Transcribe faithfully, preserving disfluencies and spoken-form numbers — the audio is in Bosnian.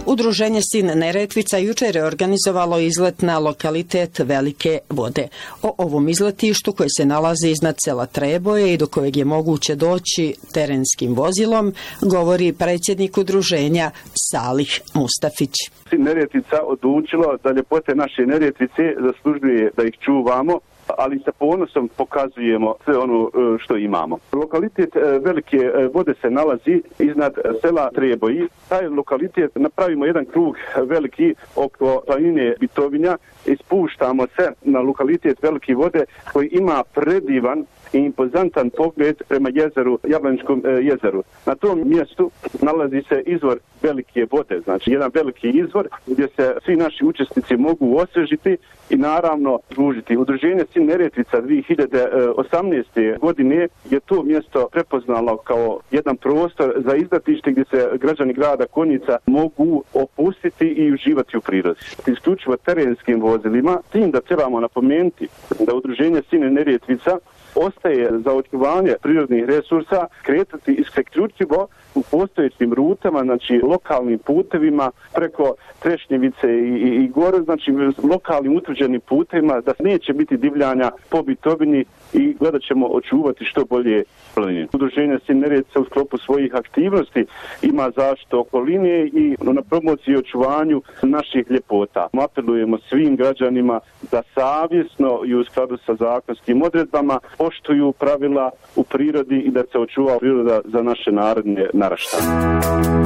Udruženje Sin Neretvica jučer je organizovalo izlet na lokalitet Velike vode. O ovom izletištu koji se nalazi iznad sela Treboje i do kojeg je moguće doći terenskim vozilom, govori predsjednik udruženja Salih Mustafić. Sin Neretvica odlučilo da ljepote naše Neretvice zaslužuje da ih čuvamo, ali sa ponosom pokazujemo sve ono što imamo. Lokalitet Velike vode se nalazi iznad sela Treboji. Taj lokalitet napravimo jedan krug veliki oko planine Bitovinja i spuštamo se na lokalitet Velike vode koji ima predivan i impozantan pogled prema jezeru, Jablaničkom jezeru. Na tom mjestu nalazi se izvor Velike vode, znači jedan veliki izvor gdje se svi naši učesnici mogu osvežiti i naravno družiti. Udruženje Sin Neretvica dvije hiljade osamnaeste. godine je to mjesto prepoznalo kao jedan prostor za izletište gdje se građani grada Konjica mogu opustiti i uživati u prirodi. Isključivo terenskim vozilima, tim da trebamo napomenuti da Udruženje Sin Neretvica ostaje za očuvanje prirodnih resursa kretati isključivo u postojećim rutama, znači lokalnim putevima preko Trešnjevice i, i, i gore, znači lokalnim utvrđenim putevima, da neće biti divljanja po Bitovini i gledat ćemo očuvati što bolje planine. Udruženje Sin Neretvica u sklopu svojih aktivnosti ima zaštitu okoline i na promociji i očuvanju naših ljepota. Apelujemo svim građanima da savjesno i u skladu sa zakonskim odredbama poštuju pravila u prirodi i da se očuva priroda za naše narodne naraštaje.